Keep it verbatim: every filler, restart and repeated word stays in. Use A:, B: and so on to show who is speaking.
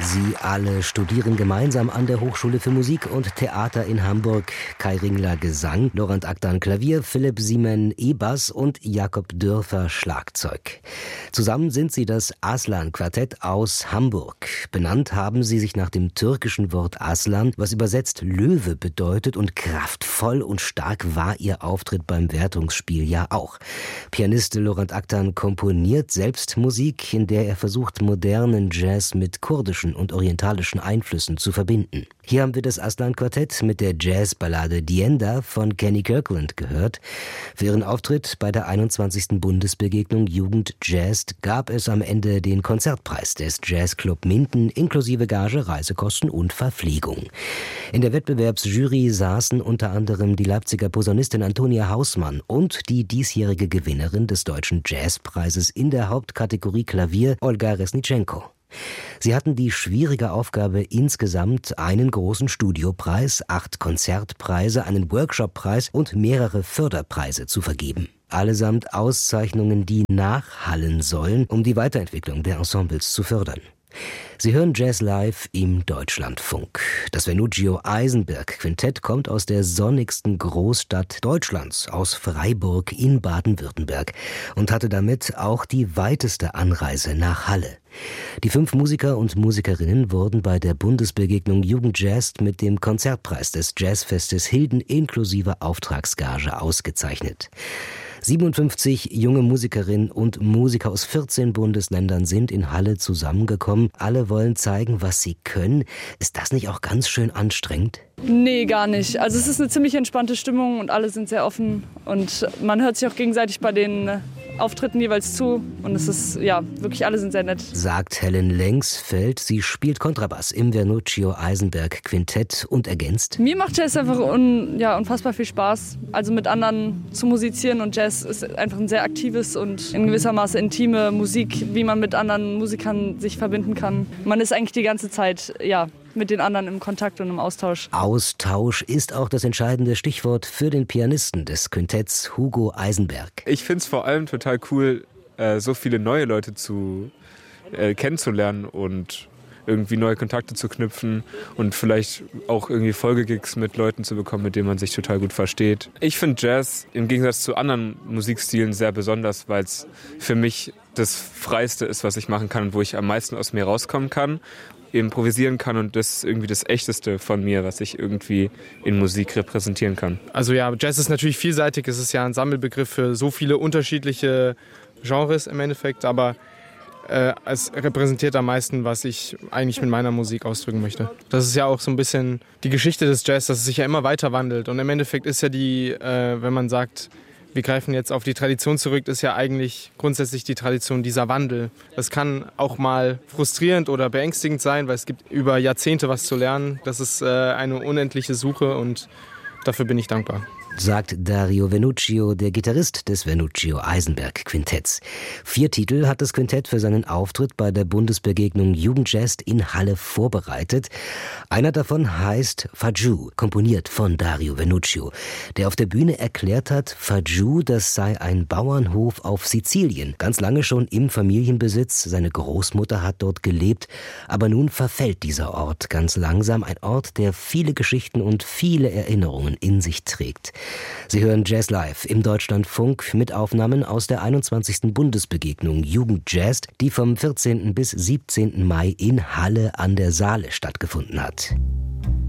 A: Sie alle studieren gemeinsam an der Hochschule für Musik und Theater in Hamburg. Kai Ringler Gesang, Laurent Aktan Klavier, Philipp Siemen E-Bass und Jakob Dürfer Schlagzeug. Zusammen sind sie das Aslan-Quartett aus Hamburg. Benannt haben sie sich nach dem türkischen Wort Aslan, was übersetzt Löwe bedeutet, und kraftvoll und stark war ihr Auftritt beim Wertungsspiel ja auch. Pianist Laurent Aktan komponiert selbst Musik, in der er versucht, modernen Jazz mit kurdischen und orientalischen Einflüssen zu verbinden. Hier haben wir das Aslan-Quartett mit der Jazzballade Dienda von Kenny Kirkland gehört. Für ihren Auftritt bei der einundzwanzigsten Bundesbegegnung Jugend Jazz gab es am Ende den Konzertpreis des Jazzclub Minden inklusive Gage, Reisekosten und Verpflegung. In der Wettbewerbsjury saßen unter anderem die Leipziger Posaunistin Antonia Hausmann und die diesjährige Gewinnerin des Deutschen Jazzpreises in der Hauptkategorie Klavier, Olga Resnitschenko. Sie hatten die schwierige Aufgabe, insgesamt einen großen Studiopreis, acht Konzertpreise, einen Workshoppreis und mehrere Förderpreise zu vergeben. Allesamt Auszeichnungen, die nachhallen sollen, um die Weiterentwicklung der Ensembles zu fördern. Sie hören Jazz live im Deutschlandfunk. Das Venuccio Eisenberg Quintett kommt aus der sonnigsten Großstadt Deutschlands, aus Freiburg in Baden-Württemberg, und hatte damit auch die weiteste Anreise nach Halle. Die fünf Musiker und Musikerinnen wurden bei der Bundesbegegnung Jugend Jazz mit dem Konzertpreis des Jazzfestes Hilden inklusive Auftragsgage ausgezeichnet. siebenundfünfzig junge Musikerinnen und Musiker aus vierzehn Bundesländern sind in Halle zusammengekommen. Alle wollen zeigen, was sie können. Ist das nicht auch ganz schön anstrengend?
B: Nee, gar nicht. Also es ist eine ziemlich entspannte Stimmung und alle sind sehr offen. Und man hört sich auch gegenseitig bei den Auftritten jeweils zu. Und es ist, ja, wirklich alle sind sehr nett.
A: Sagt Helen Lengsfeld. Sie spielt Kontrabass im Venuccio Eisenberg Quintett und ergänzt:
B: Mir macht Jazz einfach un, ja, unfassbar viel Spaß. Also mit anderen zu musizieren, und Jazz ist einfach ein sehr aktives und in gewisser Maße intime Musik, wie man mit anderen Musikern sich verbinden kann. Man ist eigentlich die ganze Zeit, ja, mit den anderen im Kontakt und im Austausch.
A: Austausch ist auch das entscheidende Stichwort für den Pianisten des Quintetts, Hugo Eisenberg.
C: Ich finde es vor allem total cool, so viele neue Leute zu äh, kennenzulernen und irgendwie neue Kontakte zu knüpfen und vielleicht auch irgendwie Folgegigs mit Leuten zu bekommen, mit denen man sich total gut versteht. Ich finde Jazz im Gegensatz zu anderen Musikstilen sehr besonders, weil es für mich das Freiste ist, was ich machen kann und wo ich am meisten aus mir rauskommen kann, improvisieren kann, und das ist irgendwie das Echteste von mir, was ich irgendwie in Musik repräsentieren kann.
D: Also ja, Jazz ist natürlich vielseitig, es ist ja ein Sammelbegriff für so viele unterschiedliche Genres im Endeffekt, aber äh, es repräsentiert am meisten, was ich eigentlich mit meiner Musik ausdrücken möchte. Das ist ja auch so ein bisschen die Geschichte des Jazz, dass es sich ja immer weiter wandelt, und im Endeffekt ist ja die, äh, wenn man sagt, wir greifen jetzt auf die Tradition zurück, ist ja eigentlich grundsätzlich die Tradition dieser Wandel. Das kann auch mal frustrierend oder beängstigend sein, weil es gibt über Jahrzehnte was zu lernen. Das ist äh, eine unendliche Suche, und dafür bin ich dankbar.
A: Sagt Dario Venuccio, der Gitarrist des Venuccio Eisenberg Quintetts. Vier Titel hat das Quintett für seinen Auftritt bei der Bundesbegegnung Jugend Jazz in Halle vorbereitet. Einer davon heißt Faju, komponiert von Dario Venuccio, der auf der Bühne erklärt hat, Faju, das sei ein Bauernhof auf Sizilien, ganz lange schon im Familienbesitz. Seine Großmutter hat dort gelebt, aber nun verfällt dieser Ort ganz langsam, ein Ort, der viele Geschichten und viele Erinnerungen in sich trägt. Sie hören Jazz live im Deutschlandfunk mit Aufnahmen aus der einundzwanzigsten Bundesbegegnung Jugend Jazz, die vom vierzehnten bis siebzehnten Mai in Halle an der Saale stattgefunden hat.